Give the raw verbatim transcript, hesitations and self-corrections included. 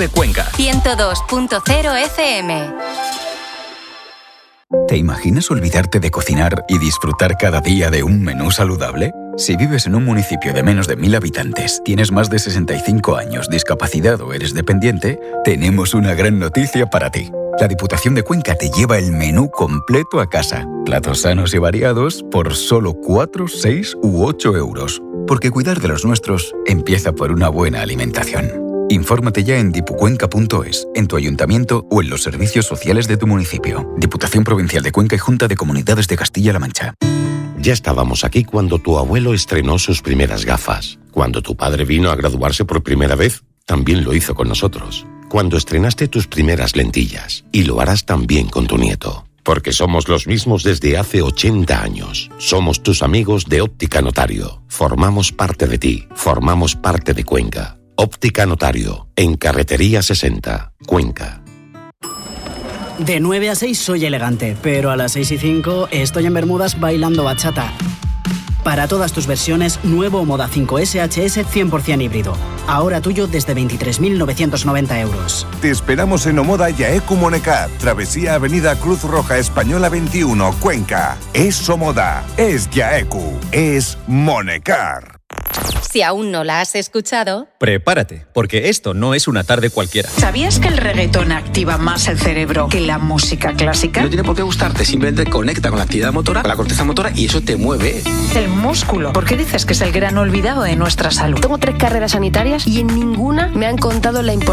COPE Cuenca. ciento dos punto cero F M. ¿Te imaginas olvidarte de cocinar y disfrutar cada día de un menú saludable? Si vives en un municipio de menos de mil habitantes, tienes más de sesenta y cinco años, discapacidad o eres dependiente, tenemos una gran noticia para ti. La Diputación de Cuenca te lleva el menú completo a casa. Platos sanos y variados por solo cuatro, seis u ocho euros. Porque cuidar de los nuestros empieza por una buena alimentación. Infórmate ya en dipucuenca punto es, en tu ayuntamiento o en los servicios sociales de tu municipio. Diputación Provincial de Cuenca y Junta de Comunidades de Castilla-La Mancha. Ya estábamos aquí cuando tu abuelo estrenó sus primeras gafas. Cuando tu padre vino a graduarse por primera vez, también lo hizo con nosotros. Cuando estrenaste tus primeras lentillas. Y lo harás también con tu nieto. Porque somos los mismos desde hace ochenta años. Somos tus amigos de Óptica Notario. Formamos parte de ti. Formamos parte de Cuenca. Óptica Notario, en Carretería sesenta, Cuenca. De nueve a seis soy elegante, pero a las seis y cinco estoy en Bermudas bailando bachata. Para todas tus versiones, nuevo Moda cinco S H S cien por ciento híbrido. Ahora tuyo desde veintitrés mil novecientos noventa euros. Te esperamos en Omoda Yaecu Monecar, Travesía Avenida Cruz Roja Española veintiuno, Cuenca. Es Omoda, es Yaecu, es Monecar. Si aún no la has escuchado, prepárate, porque esto no es una tarde cualquiera. ¿Sabías que el reggaetón activa más el cerebro que la música clásica? No tiene por qué gustarte, simplemente conecta con la actividad motora, con la corteza motora, y eso te mueve. El músculo. ¿Por qué dices que es el gran olvidado de nuestra salud? Tengo tres carreras sanitarias y en ninguna me han contado la importancia